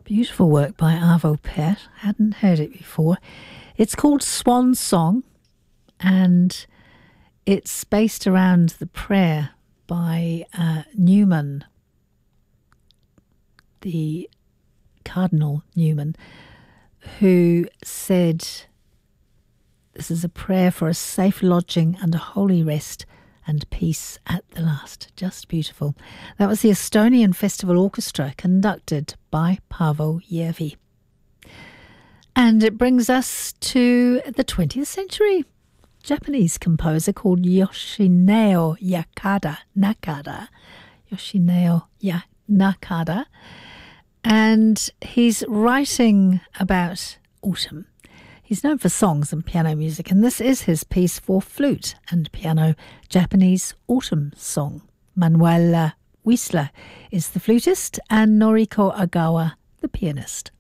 Beautiful work by Arvo Pärt. Hadn't heard it before. It's called Swan Song, and it's based around the prayer by Newman, the Cardinal Newman, who said, "This is a prayer for a safe lodging and a holy rest and peace at the last." Just beautiful. That was the Estonian Festival Orchestra, conducted by Paavo Järvi. And it brings us to the 20th century. Japanese composer called Yoshineo Nakada. Yoshineo Nakada. And he's writing about autumn. He's known for songs and piano music, and this is his piece for flute and piano, Japanese Autumn Song. Manuela Wiesler is the flutist and Noriko Agawa the pianist.